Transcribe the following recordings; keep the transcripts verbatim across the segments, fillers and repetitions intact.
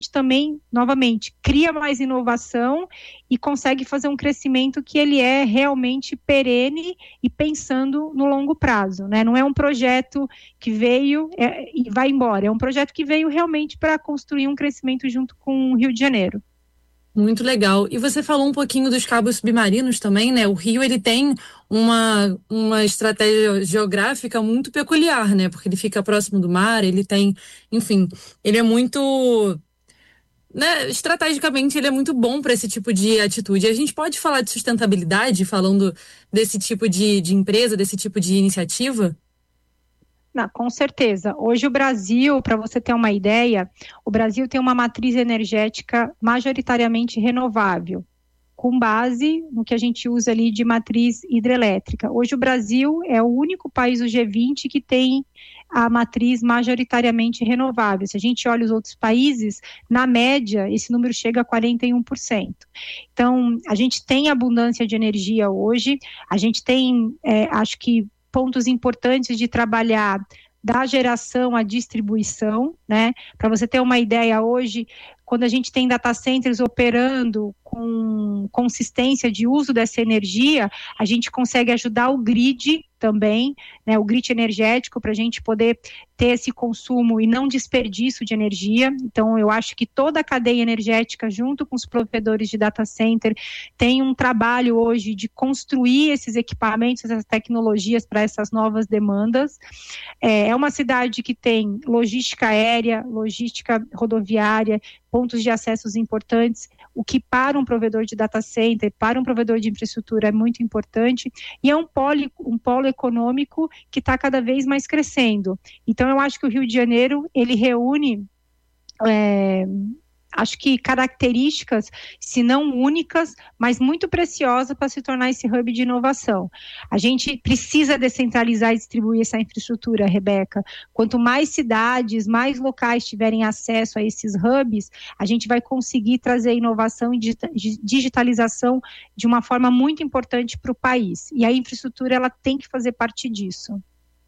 também, novamente, cria mais inovação e consegue fazer um crescimento que ele é realmente perene e pensando no longo prazo, né? Não é um projeto que veio é, e vai embora, é um projeto que veio realmente para construir um crescimento junto com o Rio de Janeiro. Muito legal. E você falou um pouquinho dos cabos submarinos também, né? O Rio, ele tem uma, uma estratégia geográfica muito peculiar, né? Porque ele fica próximo do mar, ele tem, enfim, ele é muito, né? Estrategicamente, ele é muito bom para esse tipo de atitude. A gente pode falar de sustentabilidade falando desse tipo de, de empresa, desse tipo de iniciativa? Não, com certeza. Hoje o Brasil, para você ter uma ideia, o Brasil tem uma matriz energética majoritariamente renovável, com base no que a gente usa ali de matriz hidrelétrica. Hoje o Brasil é o único país do G vinte que tem a matriz majoritariamente renovável. Se a gente olha os outros países, na média, esse número chega a quarenta e um por cento. Então, a gente tem abundância de energia hoje, a gente tem, é, acho que, pontos importantes de trabalhar da geração à distribuição, né? Para você ter uma ideia, hoje, quando a gente tem data centers operando com consistência de uso dessa energia, a gente consegue ajudar o grid também, né, o grid energético, para a gente poder ter esse consumo e não desperdício de energia. Então, eu acho que toda a cadeia energética, junto com os provedores de data center, tem um trabalho hoje de construir esses equipamentos, essas tecnologias para essas novas demandas. É, é uma cidade que tem logística aérea, logística rodoviária, pontos de acessos importantes, o que para um provedor de data center, para um provedor de infraestrutura é muito importante, e é um polo, um polo econômico que está cada vez mais crescendo. Então, eu acho que o Rio de Janeiro, ele reúne, é, acho que características, se não únicas, mas muito preciosas para se tornar esse hub de inovação. A gente precisa descentralizar e distribuir essa infraestrutura, Rebeca. Quanto mais cidades, mais locais tiverem acesso a esses hubs, a gente vai conseguir trazer inovação e digitalização de uma forma muito importante para o país. E a infraestrutura, ela tem que fazer parte disso.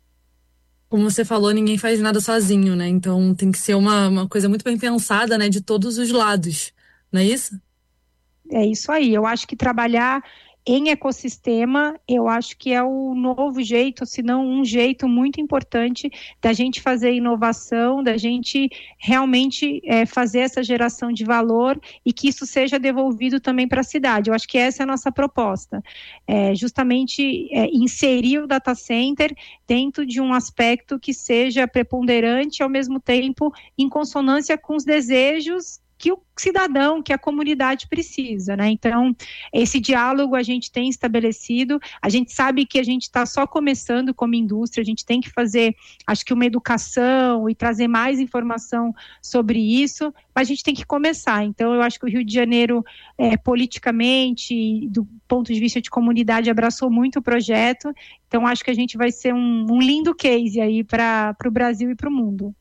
Como você falou, ninguém faz nada sozinho, né? Então tem que ser uma, uma coisa muito bem pensada, né? De todos os lados, não é isso? É isso aí. Eu acho que trabalhar em ecossistema, eu acho que é o novo jeito, se não um jeito muito importante da gente fazer inovação, da gente realmente é, fazer essa geração de valor e que isso seja devolvido também para a cidade. Eu acho que essa é a nossa proposta, é justamente é, inserir o data center dentro de um aspecto que seja preponderante e ao mesmo tempo em consonância com os desejos que o cidadão, que a comunidade precisa, né? Então, esse diálogo a gente tem estabelecido, a gente sabe que a gente está só começando como indústria, a gente tem que fazer, acho que uma educação e trazer mais informação sobre isso, mas a gente tem que começar. Então, eu acho que o Rio de Janeiro, é, politicamente, do ponto de vista de comunidade, abraçou muito o projeto, então acho que a gente vai ser um, um lindo case aí para o Brasil e para o mundo.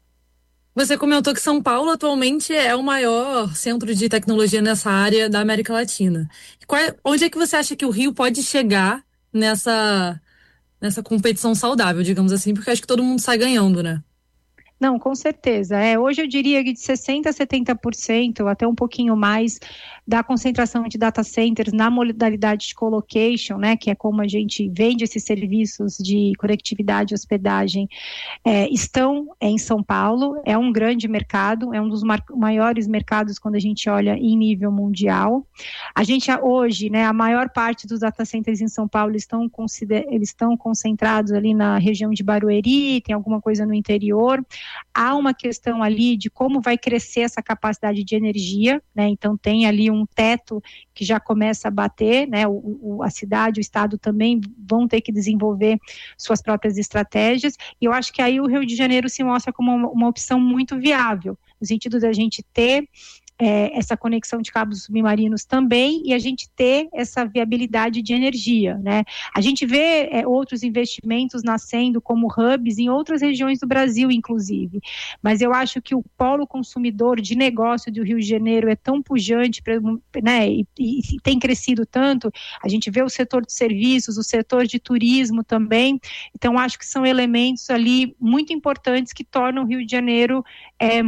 Você comentou que São Paulo atualmente é o maior centro de tecnologia nessa área da América Latina. Qual é, onde é que você acha que o Rio pode chegar nessa, nessa competição saudável, digamos assim? Porque acho que todo mundo sai ganhando, né? Não, com certeza. É, hoje eu diria que de sessenta por cento a setenta por cento, até um pouquinho mais, da concentração de data centers na modalidade de colocation, né, que é como a gente vende esses serviços de conectividade e hospedagem, é, estão em São Paulo. É um grande mercado, é um dos maiores mercados quando a gente olha em nível mundial. A gente hoje, né, a maior parte dos data centers em São Paulo estão, eles estão concentrados ali na região de Barueri, tem alguma coisa no interior. Há uma questão ali de como vai crescer essa capacidade de energia, né? Então tem ali um teto que já começa a bater, né? O, o, a cidade, o estado também vão ter que desenvolver suas próprias estratégias, e eu acho que aí o Rio de Janeiro se mostra como uma, uma opção muito viável, no sentido da gente ter é, essa conexão de cabos submarinos também, e a gente ter essa viabilidade de energia, né? A gente vê é, outros investimentos nascendo como hubs em outras regiões do Brasil, inclusive, mas eu acho que o polo consumidor de negócio do Rio de Janeiro é tão pujante, né, e, e tem crescido tanto. A gente vê o setor de serviços, o setor de turismo também, então acho que são elementos ali muito importantes que tornam o Rio de Janeiro é,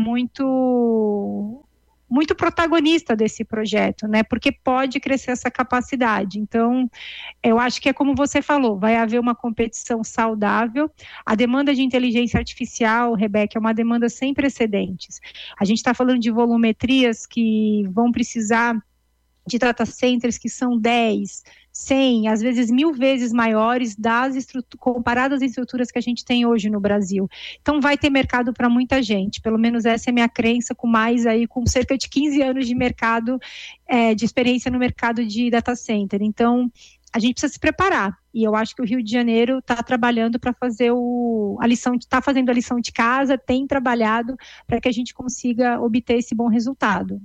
muito... muito protagonista desse projeto, né, porque pode crescer essa capacidade. Então, eu acho que é como você falou, vai haver uma competição saudável. A demanda de inteligência artificial, Rebeca, é uma demanda sem precedentes. A gente está falando de volumetrias que vão precisar de data centers que são dez, cem, às vezes mil vezes maiores das comparadas às estruturas que a gente tem hoje no Brasil. Então vai ter mercado para muita gente, pelo menos essa é a minha crença, com mais aí, com cerca de quinze anos de mercado, é, de experiência no mercado de data center. Então a gente precisa se preparar, e eu acho que o Rio de Janeiro está trabalhando para fazer o, a lição, está fazendo a lição de casa, tem trabalhado para que a gente consiga obter esse bom resultado.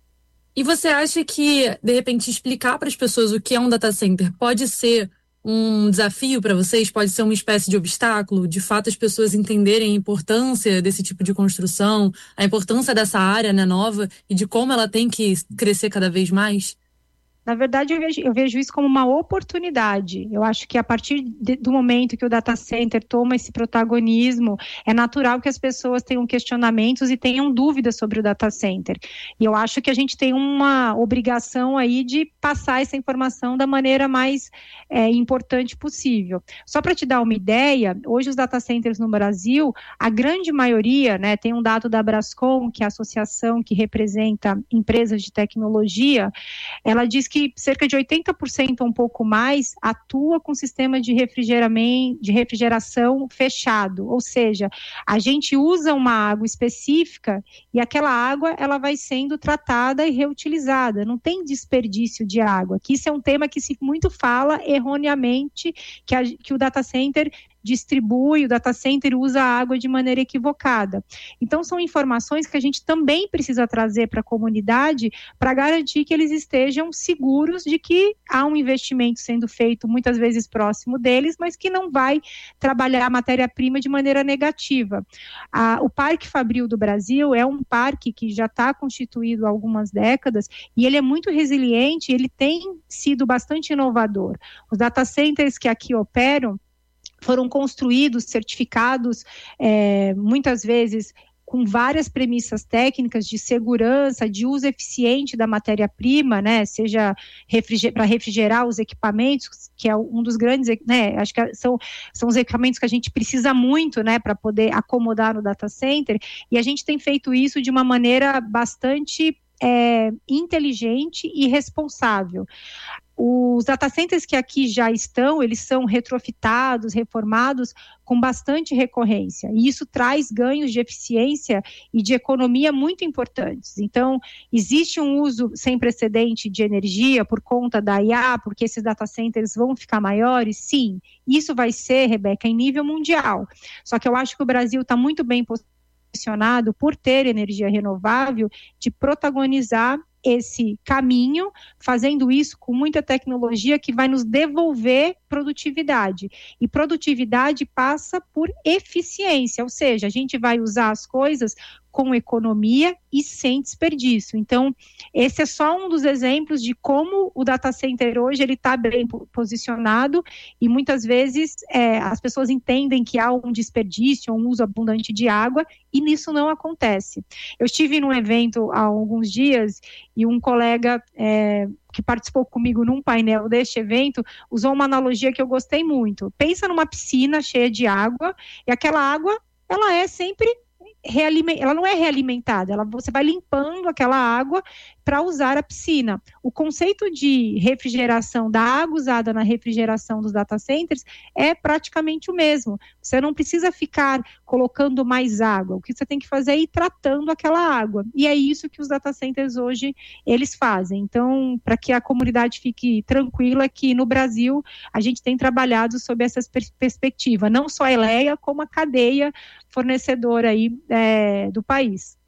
E você acha que, de repente, explicar para as pessoas o que é um data center pode ser um desafio para vocês? Pode ser uma espécie de obstáculo? De fato, as pessoas entenderem a importância desse tipo de construção, a importância dessa área, né, nova, e de como ela tem que crescer cada vez mais? Na verdade, eu vejo, eu vejo isso como uma oportunidade. Eu acho que a partir de, do momento que o data center toma esse protagonismo, é natural que as pessoas tenham questionamentos e tenham dúvidas sobre o data center. E eu acho que a gente tem uma obrigação aí de passar essa informação da maneira mais é, importante possível. Só para te dar uma ideia, hoje os data centers no Brasil, a grande maioria, né, tem um dado da Brascom, que é a associação que representa empresas de tecnologia, ela diz que que cerca de oitenta por cento ou um pouco mais atua com sistema de refrigeramento, de refrigeração fechado, ou seja, a gente usa uma água específica e aquela água ela vai sendo tratada e reutilizada, não tem desperdício de água, que isso é um tema que se muito fala erroneamente, que, a, que o data center distribui, o data center usa a água de maneira equivocada. Então, são informações que a gente também precisa trazer para a comunidade para garantir que eles estejam seguros de que há um investimento sendo feito muitas vezes próximo deles, mas que não vai trabalhar a matéria-prima de maneira negativa. Ah, o Parque Fabril do Brasil é um parque que já está constituído há algumas décadas e ele é muito resiliente, ele tem sido bastante inovador. Os data centers que aqui operam foram construídos, certificados, é, muitas vezes com várias premissas técnicas de segurança, de uso eficiente da matéria-prima, né, seja refriger- para refrigerar os equipamentos, que é um dos grandes, né, acho que são, são os equipamentos que a gente precisa muito, né, para poder acomodar no data center, e a gente tem feito isso de uma maneira bastante é, inteligente e responsável. Os data centers que aqui já estão, eles são retrofitados, reformados com bastante recorrência, e isso traz ganhos de eficiência e de economia muito importantes. Então, existe um uso sem precedente de energia por conta da I A, porque esses data centers vão ficar maiores? Sim, isso vai ser, Rebeca, em nível mundial. Só que eu acho que o Brasil está muito bem posicionado por ter energia renovável, de protagonizar esse caminho, fazendo isso com muita tecnologia que vai nos devolver produtividade. E produtividade passa por eficiência, ou seja, a gente vai usar as coisas com economia e sem desperdício. Então, esse é só um dos exemplos de como o data center hoje ele está bem posicionado e muitas vezes é, as pessoas entendem que há um desperdício, um uso abundante de água e nisso não acontece. Eu estive num evento há alguns dias e um colega é, que participou comigo num painel deste evento usou uma analogia que eu gostei muito. Pensa numa piscina cheia de água e aquela água ela é sempre ela não é realimentada, ela, você vai limpando aquela água para usar a piscina. O conceito de refrigeração da água usada na refrigeração dos data centers é praticamente o mesmo. Você não precisa ficar colocando mais água, o que você tem que fazer é ir tratando aquela água, e é isso que os data centers hoje eles fazem. Então, para que a comunidade fique tranquila que no Brasil a gente tem trabalhado sob essa pers- perspectiva, não só a Eleia, como a cadeia fornecedora aí é, do país.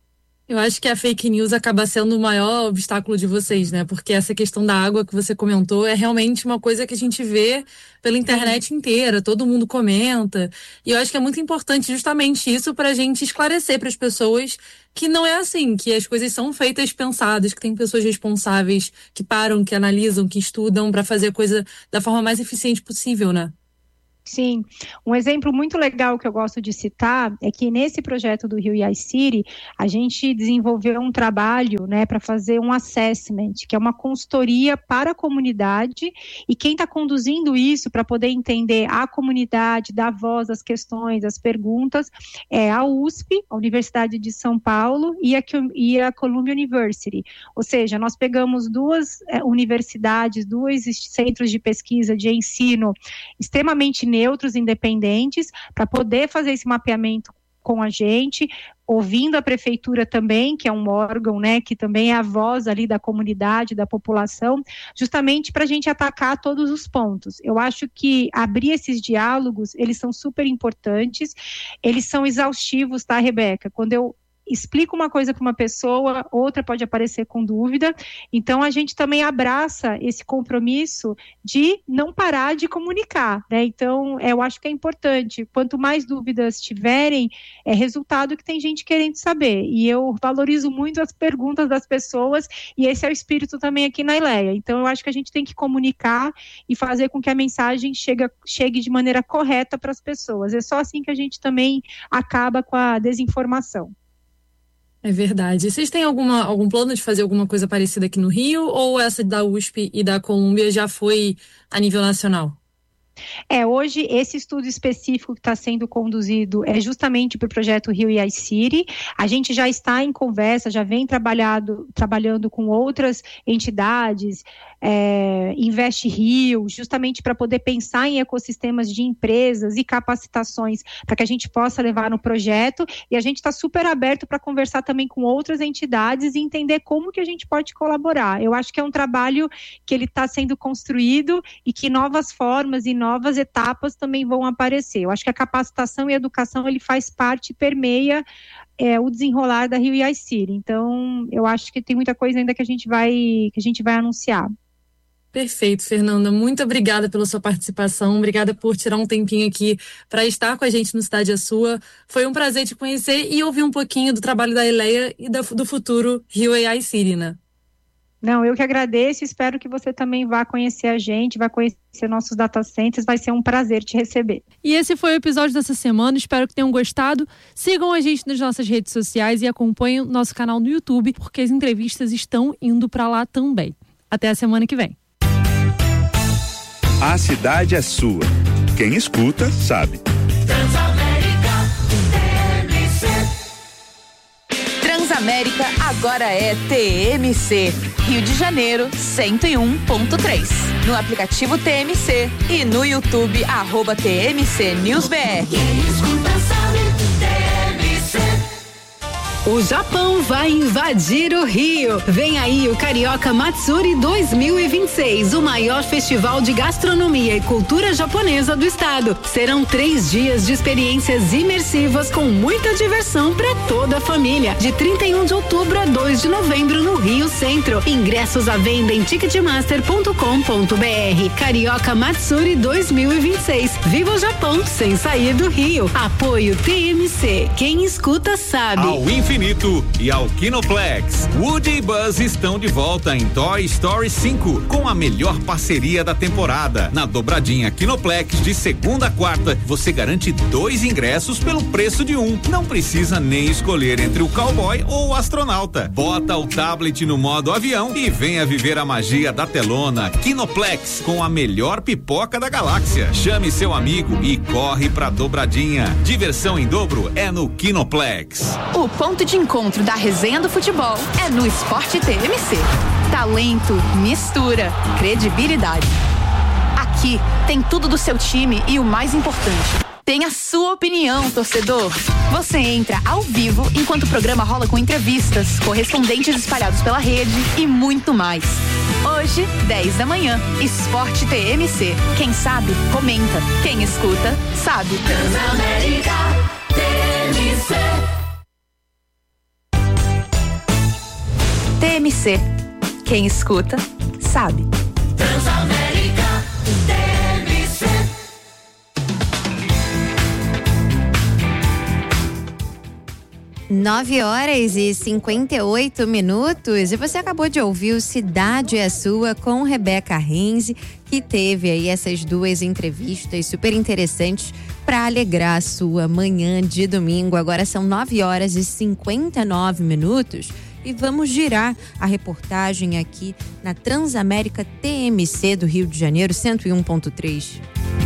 Eu acho que a fake news acaba sendo o maior obstáculo de vocês, né? Porque essa questão da água que você comentou é realmente uma coisa que a gente vê pela internet inteira, todo mundo comenta. E eu acho que é muito importante justamente isso para a gente esclarecer para as pessoas que não é assim, que as coisas são feitas pensadas, que tem pessoas responsáveis que param, que analisam, que estudam para fazer a coisa da forma mais eficiente possível, né? Sim, um exemplo muito legal que eu gosto de citar é que nesse projeto do Rio iCity, a gente desenvolveu um trabalho, né, para fazer um assessment, que é uma consultoria para a comunidade, e quem está conduzindo isso para poder entender a comunidade, dar voz às questões, às perguntas, é a U S P, a Universidade de São Paulo, e a, e a Columbia University. Ou seja, nós pegamos duas é, universidades, dois centros de pesquisa, de ensino extremamente neutros, independentes, para poder fazer esse mapeamento com a gente, ouvindo a prefeitura também, que é um órgão, né, que também é a voz ali da comunidade, da população, justamente para a gente atacar todos os pontos. Eu acho que abrir esses diálogos, eles são super importantes, eles são exaustivos, tá, Rebeca? Quando eu explica uma coisa para uma pessoa, outra pode aparecer com dúvida, então a gente também abraça esse compromisso de não parar de comunicar, né? Então, eu acho que é importante, quanto mais dúvidas tiverem, é resultado que tem gente querendo saber, e eu valorizo muito as perguntas das pessoas, e esse é o espírito também aqui na Ileia, então eu acho que a gente tem que comunicar e fazer com que a mensagem chegue, chegue de maneira correta para as pessoas, é só assim que a gente também acaba com a desinformação. É verdade. Vocês têm alguma, algum plano de fazer alguma coisa parecida aqui no Rio, ou essa da U S P e da Colômbia já foi a nível nacional? É, hoje esse estudo específico que está sendo conduzido é justamente para o projeto Rio iCity. A gente já está em conversa, já vem trabalhado, trabalhando com outras entidades, é, Invest Rio, justamente para poder pensar em ecossistemas de empresas e capacitações para que a gente possa levar no projeto, e a gente está super aberto para conversar também com outras entidades e entender como que a gente pode colaborar. Eu acho que é um trabalho que ele está sendo construído e que novas formas e novas novas etapas também vão aparecer. Eu acho que a capacitação e a educação, ele faz parte, permeia é, o desenrolar da Rio iCity. Então, eu acho que tem muita coisa ainda que a gente vai, que a gente vai anunciar. Perfeito, Fernanda. Muito obrigada pela sua participação. Obrigada por tirar um tempinho aqui para estar com a gente no Cidade é Sua. Foi um prazer te conhecer e ouvir um pouquinho do trabalho da Ileia e do futuro Rio iCity, né? Não, eu que agradeço, espero que você também vá conhecer a gente, vá conhecer nossos data centers, vai ser um prazer te receber. E esse foi o episódio dessa semana, espero que tenham gostado. Sigam a gente nas nossas redes sociais e acompanhem o nosso canal no YouTube, porque as entrevistas estão indo para lá também. Até a semana que vem. A cidade é sua. Quem escuta, sabe. Transamérica agora é T M C, Rio de Janeiro cento e um ponto três. No aplicativo T M C e no YouTube, arroba T M C News B R. Quem escuta sabe, T M C. O Japão vai invadir o Rio. Vem aí o Carioca Matsuri dois mil e vinte e seis, o maior festival de gastronomia e cultura japonesa do estado. Serão três dias de experiências imersivas com muita diversão para toda a família. De trinta e um de outubro a dois de novembro no Rio Centro. Ingressos à venda em ticketmaster ponto com ponto b r. Carioca Matsuri dois mil e vinte e seis. Viva o Japão sem sair do Rio. Apoio T M C. Quem escuta sabe. Ao infinito e ao Kinoplex. Woody e Buzz estão de volta em Toy Story cinco com a melhor parceria da temporada. Na dobradinha Kinoplex de segunda a quarta, você garante dois ingressos pelo preço de um. Não precisa nem escolher entre o cowboy ou o astronauta. Bota o tablet no modo avião e venha viver a magia da telona. Kinoplex, com a melhor pipoca da galáxia. Chame seu amigo e corre pra dobradinha. Diversão em dobro é no Kinoplex. O ponto de encontro da resenha do futebol é no Esporte T M C. Talento, mistura, credibilidade. Aqui tem tudo do seu time e o mais importante, tem a sua opinião, torcedor. Você entra ao vivo enquanto o programa rola com entrevistas, correspondentes espalhados pela rede e muito mais. Hoje, dez da manhã, Esporte T M C. Quem sabe, comenta. Quem escuta, sabe. Transamérica T M C. T M C. Quem escuta, sabe. Transamérica T M C. Nove horas e cinquenta e oito minutos, e você acabou de ouvir o Cidade é Sua com Rebeca Renze, que teve aí essas duas entrevistas super interessantes para alegrar a sua manhã de domingo. Agora são nove horas e cinquenta e nove minutos e vamos girar a reportagem aqui na Transamérica T M C do Rio de Janeiro, cento e um ponto três.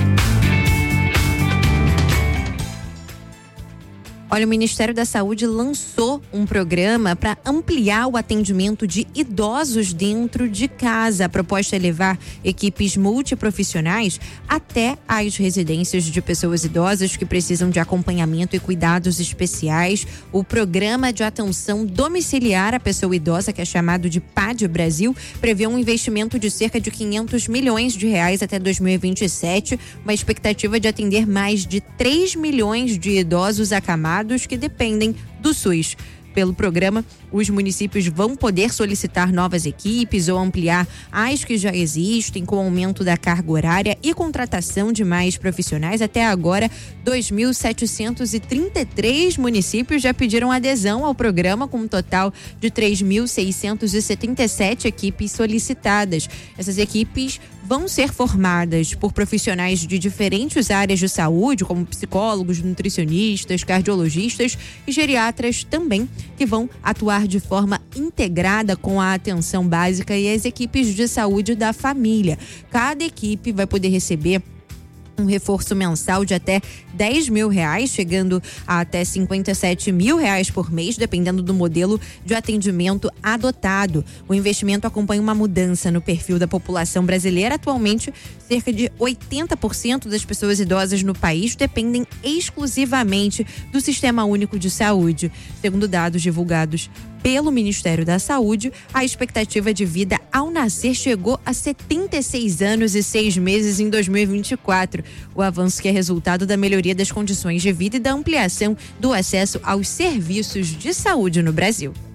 Olha, o Ministério da Saúde lançou um programa para ampliar o atendimento de idosos dentro de casa. A proposta é levar equipes multiprofissionais até as residências de pessoas idosas que precisam de acompanhamento e cuidados especiais. O Programa de Atenção Domiciliar à Pessoa Idosa, que é chamado de P A D Brasil, prevê um investimento de cerca de quinhentos milhões de reais até dois mil e vinte e sete, uma expectativa de atender mais de três milhões de idosos acamados que dependem do SUS. Pelo programa, os municípios vão poder solicitar novas equipes ou ampliar as que já existem, com aumento da carga horária e contratação de mais profissionais. Até agora, dois mil setecentos e trinta e três municípios já pediram adesão ao programa, com um total de três mil seiscentos e setenta e sete equipes solicitadas. Essas equipes vão ser formadas por profissionais de diferentes áreas de saúde, como psicólogos, nutricionistas, cardiologistas e geriatras também, que vão atuar de forma integrada com a atenção básica e as equipes de saúde da família. Cada equipe vai poder receber um reforço mensal de até dez mil reais, chegando a até cinquenta e sete mil reais por mês, dependendo do modelo de atendimento adotado. O investimento acompanha uma mudança no perfil da população brasileira. Atualmente, cerca de oitenta por cento das pessoas idosas no país dependem exclusivamente do Sistema Único de Saúde. Segundo dados divulgados pelo Ministério da Saúde, a expectativa de vida ao nascer chegou a setenta e seis anos e seis meses em dois mil e vinte e quatro. O avanço que é resultado da melhoria das condições de vida e da ampliação do acesso aos serviços de saúde no Brasil.